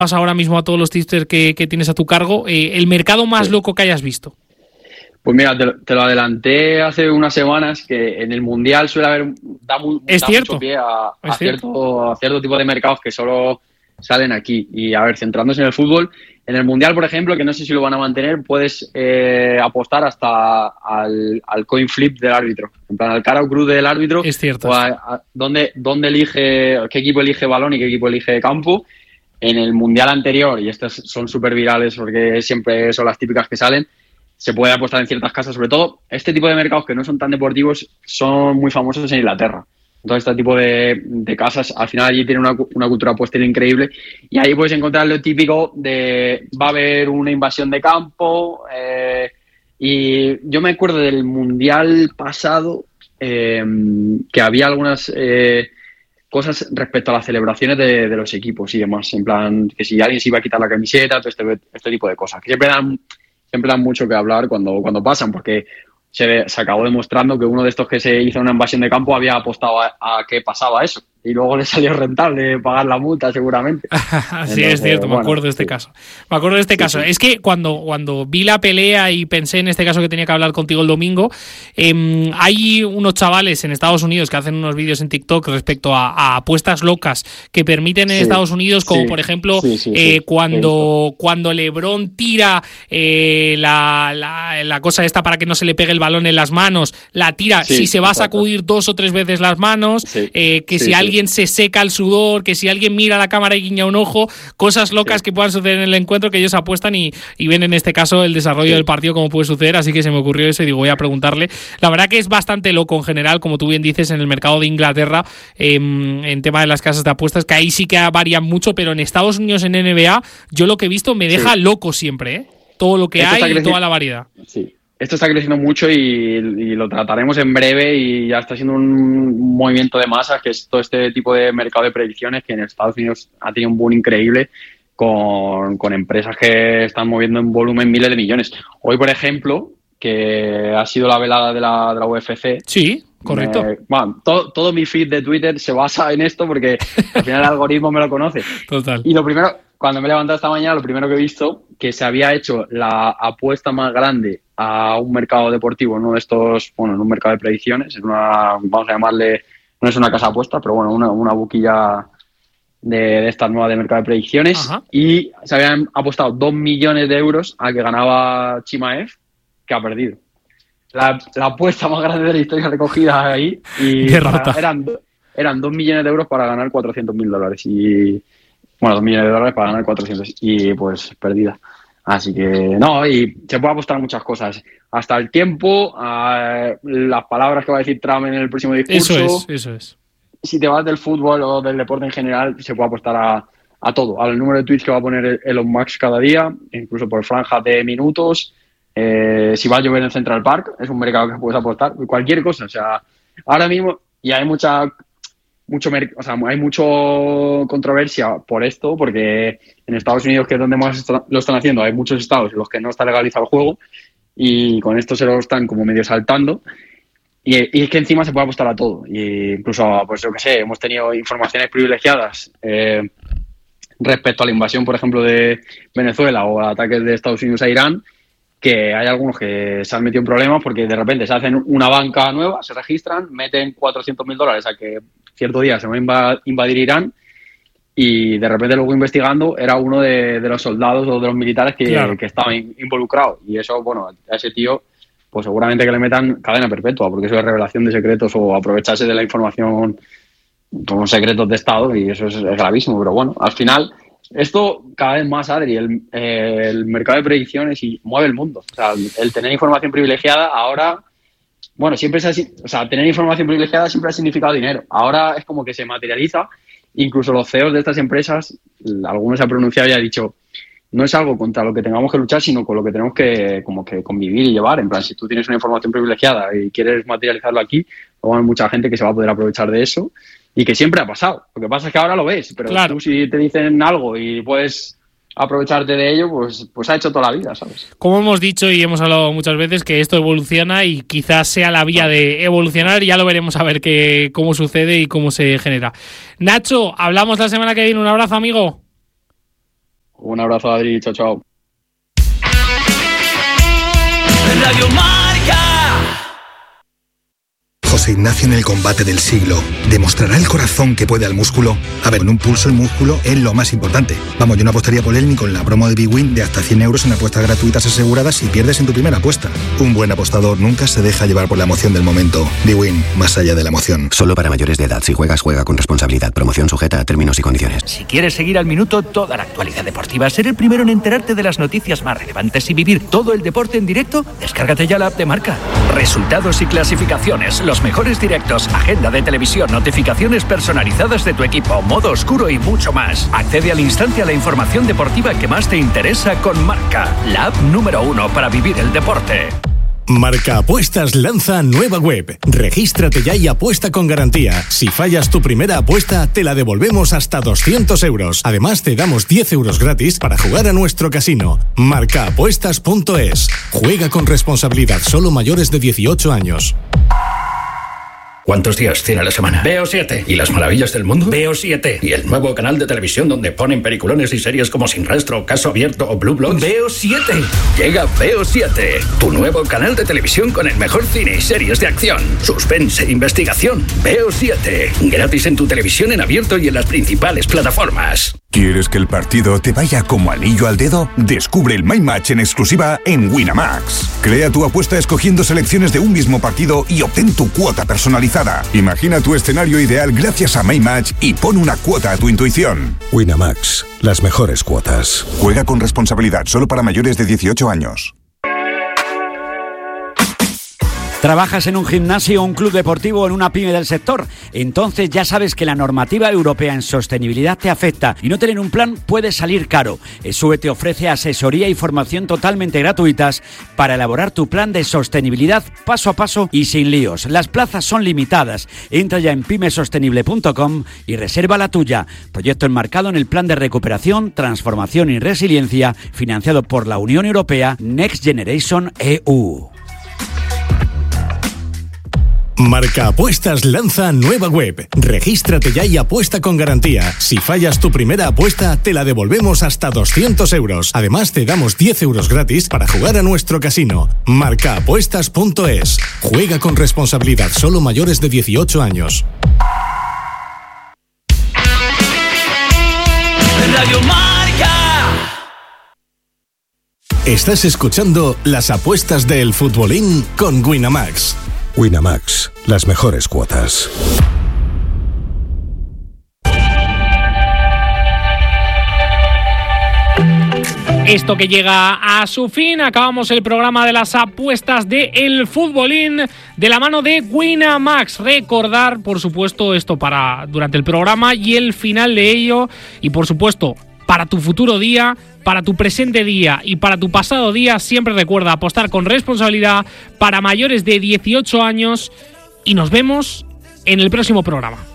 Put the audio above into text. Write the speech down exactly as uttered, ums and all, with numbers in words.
ahora mismo a todos los tipsters que, que tienes a tu cargo, eh, el mercado más Sí. loco que hayas visto. Pues mira, te, lo- te lo adelanté hace unas semanas, que en el Mundial suele haber, da, mu- Es da cierto. mucho pie a, Es a cierto, a cierto tipo de mercados que solo salen aquí. Y a ver, centrándose en el fútbol, en el Mundial, por ejemplo, que no sé si lo van a mantener, puedes eh, apostar hasta al, al coin flip del árbitro. En plan, al cara o cruz del árbitro. Es cierto. O a, a dónde, dónde elige, qué equipo elige balón y qué equipo elige campo. En el Mundial anterior, y estas son súper virales porque siempre son las típicas que salen, se puede apostar en ciertas casas. Sobre todo, este tipo de mercados que no son tan deportivos son muy famosos en Inglaterra. Entonces, este tipo de, de casas, al final allí tienen una, una cultura apuestera increíble, y ahí puedes encontrar lo típico de va a haber una invasión de campo. Eh, y yo me acuerdo del Mundial pasado eh, que había algunas eh, cosas respecto a las celebraciones de, de los equipos y demás, en plan que si alguien se iba a quitar la camiseta, todo este, este tipo de cosas, que siempre dan, siempre dan mucho que hablar cuando, cuando pasan, porque se, se acabó demostrando que uno de estos que se hizo una invasión de campo había apostado a, a que pasaba eso, y luego le salió rentable pagar la multa seguramente. Sí, entonces, es cierto, me bueno, acuerdo de este sí. caso. Me acuerdo de este sí, caso. Sí. Es que cuando, cuando vi la pelea y pensé en este caso que tenía que hablar contigo el domingo, eh, hay unos chavales en Estados Unidos que hacen unos vídeos en TikTok respecto a, a apuestas locas que permiten en sí, Estados Unidos, como sí, por ejemplo sí, sí, eh, sí, cuando, sí. cuando LeBron tira eh, la, la, la cosa esta para que no se le pegue el balón en las manos, la tira, sí, si se va a sacudir dos o tres veces las manos, sí, eh, que sí, si sí. alguien se seca el sudor, que si alguien mira a la cámara y guiña un ojo, cosas locas sí. que puedan suceder en el encuentro, que ellos apuestan y, y ven en este caso el desarrollo sí. del partido como puede suceder, así que se me ocurrió eso y digo, voy a preguntarle. La verdad que es bastante loco en general, como tú bien dices, en el mercado de Inglaterra, eh, en tema de las casas de apuestas, que ahí sí que varían mucho, pero en Estados Unidos, en N B A, yo lo que he visto me deja sí. loco siempre, ¿eh? Todo lo que Esto hay y toda la variedad. Sí. Esto está creciendo mucho y, y lo trataremos en breve, y ya está siendo un movimiento de masas, que es todo este tipo de mercado de predicciones, que en Estados Unidos ha tenido un boom increíble con, con empresas que están moviendo en volumen miles de millones. Hoy, por ejemplo, que ha sido la velada de la, de la U F C. Sí, correcto. Me, bueno, todo, todo mi feed de Twitter se basa en esto porque al final el algoritmo me lo conoce. Total. Y lo primero, cuando me he levantado esta mañana, lo primero que he visto, que se había hecho la apuesta más grande a un mercado deportivo, en uno de estos, bueno, en un mercado de predicciones, en una, vamos a llamarle, no es una casa apuesta, pero bueno, una, una buquilla de, de estas nuevas de mercado de predicciones. Ajá. Y se habían apostado dos millones de euros a que ganaba Chimaev, que ha perdido. La, la apuesta más grande de la historia recogida ahí, y para, eran, eran dos millones de euros para ganar cuatrocientos mil dólares, y bueno, dos millones de dólares para ganar cuatrocientos, y pues perdida. Así que no, y se puede apostar muchas cosas, hasta el tiempo, a las palabras que va a decir Trump en el próximo discurso. Eso es, eso es. Si te vas del fútbol o del deporte en general, se puede apostar a, a todo, al número de tweets que va a poner Elon Musk cada día, incluso por franjas de minutos, eh, si va a llover en Central Park, es un mercado que puedes apostar, cualquier cosa. O sea, ahora mismo, y hay mucha mucho, o sea, hay mucho controversia por esto, porque en Estados Unidos, que es donde más lo están haciendo, hay muchos estados en los que no está legalizado el juego, y con esto se lo están como medio saltando, y, y es que encima se puede apostar a todo, y incluso, pues yo que sé, hemos tenido informaciones privilegiadas eh, respecto a la invasión, por ejemplo, de Venezuela, o ataques de Estados Unidos a Irán, que hay algunos que se han metido en problemas porque de repente se hacen una banca nueva, se registran, meten cuatrocientos mil dólares a que cierto día se va a invadir Irán, y de repente luego investigando era uno de, de los soldados o de los militares que, claro. que estaban involucrados, y eso, bueno, a ese tío pues seguramente que le metan cadena perpetua, porque eso es revelación de secretos o aprovecharse de la información con secretos de Estado, y eso es, es gravísimo. Pero bueno, al final esto cada vez más, Adri, el, eh, el mercado de predicciones y mueve el mundo. O sea, el, el tener información privilegiada ahora, bueno, siempre se ha, o sea, tener información privilegiada siempre ha significado dinero. Ahora es como que se materializa. Incluso los C E Os de estas empresas, algunos se han pronunciado y han dicho, no es algo contra lo que tengamos que luchar, sino con lo que tenemos que como que convivir y llevar. En plan, si tú tienes una información privilegiada y quieres materializarlo aquí, luego hay mucha gente que se va a poder aprovechar de eso, y que siempre ha pasado. Lo que pasa es que ahora lo ves, pero claro, tú si te dicen algo y puedes aprovecharte de ello, pues, pues ha hecho toda la vida, ¿sabes? Como hemos dicho y hemos hablado muchas veces, que esto evoluciona y quizás sea la vía de evolucionar, y ya lo veremos a ver qué, cómo sucede y cómo se genera. Nacho, hablamos la semana que viene. Un abrazo, amigo. Un abrazo, Adri. Chao, chao. Radio Marca. José Ignacio en el combate del siglo. ¿Demostrará el corazón que puede al músculo? A ver, en un pulso el músculo es lo más importante. Vamos, yo no apostaría por él ni con la promo de BWin de hasta cien euros en apuestas gratuitas aseguradas si pierdes en tu primera apuesta. Un buen apostador nunca se deja llevar por la emoción del momento. BWin, más allá de la emoción. Solo para mayores de edad. Si juegas, juega con responsabilidad. Promoción sujeta a términos y condiciones. Si quieres seguir al minuto toda la actualidad deportiva, ser el primero en enterarte de las noticias más relevantes y vivir todo el deporte en directo, descárgate ya la app de Marca. Resultados y clasificaciones, los mejores directos, agenda de televisión, notificaciones personalizadas de tu equipo, modo oscuro y mucho más. Accede al instante a la información deportiva que más te interesa con Marca, la app número uno para vivir el deporte. Marca Apuestas lanza nueva web. Regístrate ya y apuesta con garantía. Si fallas tu primera apuesta, te la devolvemos hasta doscientos euros. Además, te damos diez euros gratis para jugar a nuestro casino. marca apuestas punto es. Juega con responsabilidad, solo mayores de dieciocho años. ¿Cuántos días tiene la semana? Veo siete. ¿Y las maravillas del mundo? Veo siete. ¿Y el nuevo canal de televisión donde ponen peliculones y series como Sin Rastro, Caso Abierto o Blue Bloods? Veo siete. Llega Veo siete, tu nuevo canal de televisión con el mejor cine y series de acción, suspense e investigación. Veo siete. Gratis en tu televisión en abierto y en las principales plataformas. ¿Quieres que el partido te vaya como anillo al dedo? Descubre el My Match en exclusiva en Winamax. Crea tu apuesta escogiendo selecciones de un mismo partido y obtén tu cuota personalizada. Imagina tu escenario ideal gracias a My Match y pon una cuota a tu intuición. Winamax, las mejores cuotas. Juega con responsabilidad, solo para mayores de dieciocho años. ¿Trabajas en un gimnasio, un club deportivo o en una pyme del sector? Entonces ya sabes que la normativa europea en sostenibilidad te afecta y no tener un plan puede salir caro. ESUE te ofrece asesoría y formación totalmente gratuitas para elaborar tu plan de sostenibilidad paso a paso y sin líos. Las plazas son limitadas. Entra ya en pymesostenible punto com y reserva la tuya. Proyecto enmarcado en el Plan de Recuperación, Transformación y Resiliencia financiado por la Unión Europea Next Generation E U. Marca Apuestas lanza nueva web. Regístrate ya y apuesta con garantía. Si fallas tu primera apuesta, te la devolvemos hasta doscientos euros. Además, te damos diez euros gratis para jugar a nuestro casino. marca apuestas punto es. Juega con responsabilidad, solo mayores de dieciocho años. Radio Marca. Estás escuchando las apuestas del futbolín con Winamax. Winamax, las mejores cuotas. Esto que llega a su fin, acabamos el programa de las apuestas de El Futbolín de la mano de Winamax. Recordar, por supuesto, esto para durante el programa y el final de ello, y por supuesto, para tu futuro día, para tu presente día y para tu pasado día, siempre recuerda apostar con responsabilidad para mayores de dieciocho años y nos vemos en el próximo programa.